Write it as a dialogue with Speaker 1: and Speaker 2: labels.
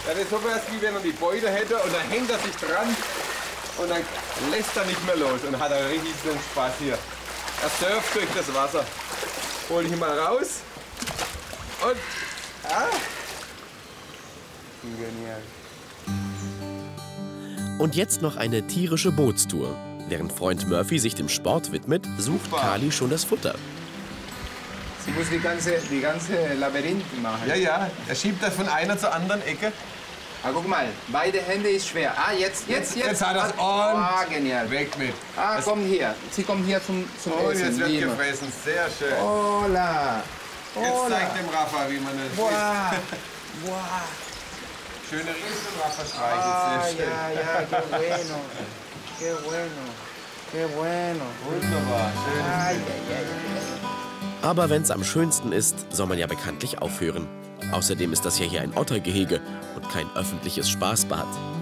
Speaker 1: Das ist sowas, wie wenn er die Beute hätte und dann hängt er sich dran und dann lässt er nicht mehr los und hat einen richtig Spaß hier. Er surft durch das Wasser. Hol ich ihn mal raus und genial.
Speaker 2: Und jetzt noch eine tierische Bootstour. Während Freund Murphy sich dem Sport widmet, sucht Kali schon das Futter.
Speaker 3: Sie muss die ganze Labyrinth machen.
Speaker 1: Ja, ja, er schiebt das von einer zur anderen Ecke.
Speaker 3: Ah, guck mal, beide Hände ist schwer. Ah, jetzt.
Speaker 1: Jetzt hat er es
Speaker 3: genial.
Speaker 1: Weg mit.
Speaker 3: Ah, komm hier. Sie kommt hier zum
Speaker 1: Und
Speaker 3: Essen.
Speaker 1: jetzt wird
Speaker 3: Lima.
Speaker 1: gefressen, sehr schön.
Speaker 3: Hola.
Speaker 1: Jetzt zeigt dem Rafa, wie man es
Speaker 3: Wow.
Speaker 1: isst.
Speaker 3: Wow.
Speaker 1: Schöne Riesen, Rafa streichelt,
Speaker 3: Ah,
Speaker 1: sehr schön.
Speaker 3: ja, qué bueno. Qué bueno. Qué bueno.
Speaker 1: Wunderbar, schön.
Speaker 3: Ay, ay, ay.
Speaker 2: Aber wenn's am schönsten ist, soll man ja bekanntlich aufhören. Außerdem ist das ja hier ein Ottergehege und kein öffentliches Spaßbad.